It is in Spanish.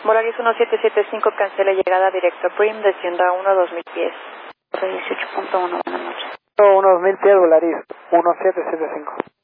Volaris 1775, cancela llegada directo a Prim, descienda a 1-2000 pies. 18.1, buenas noches. 1-2000 pies, Volaris 1775.